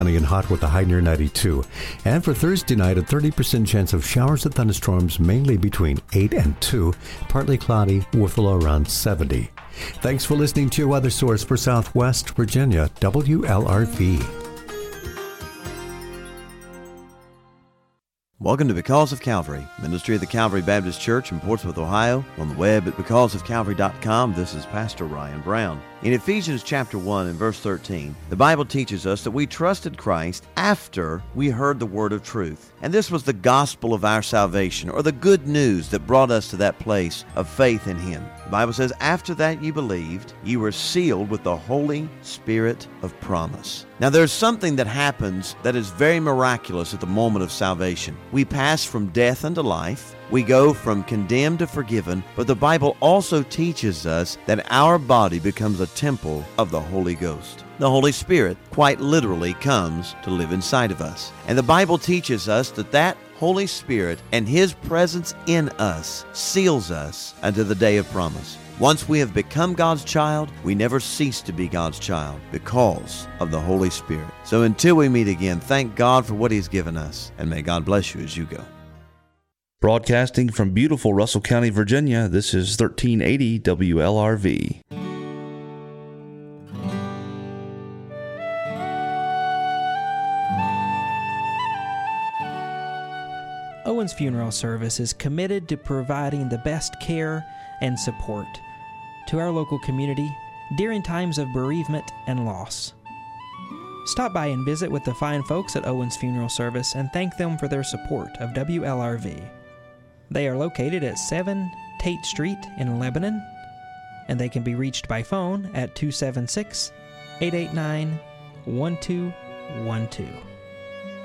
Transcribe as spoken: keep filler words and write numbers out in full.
And hot with a high near ninety-two. And for Thursday night, a thirty percent chance of showers and thunderstorms, mainly between eight and two. Partly cloudy with a low around seventy. Thanks for listening to your weather source for Southwest Virginia, W L R V. Welcome to Because of Calvary, ministry of the Calvary Baptist Church in Portsmouth, Ohio. On the web at because of calvary dot com, this is Pastor Ryan Brown. In Ephesians chapter one and verse thirteen, the Bible teaches us that we trusted Christ after we heard the word of truth. And this was the gospel of our salvation, or the good news that brought us to that place of faith in Him. The Bible says, after that you believed, you were sealed with the Holy Spirit of promise. Now there's something that happens that is very miraculous at the moment of salvation. We pass from death unto life. We go from condemned to forgiven, but the Bible also teaches us that our body becomes a temple of the Holy Ghost. The Holy Spirit quite literally comes to live inside of us. And the Bible teaches us that that Holy Spirit and His presence in us seals us unto the day of promise. Once we have become God's child, we never cease to be God's child because of the Holy Spirit. So until we meet again, thank God for what He's given us, and may God bless you as you go. Broadcasting from beautiful Russell County, Virginia, this is thirteen eighty W L R V. Owens Funeral Service is committed to providing the best care and support to our local community during times of bereavement and loss. Stop by and visit with the fine folks at Owens Funeral Service and thank them for their support of W L R V. They are located at seven Tate Street in Lebanon, and they can be reached by phone at two seven six, eight eight nine, one two one two.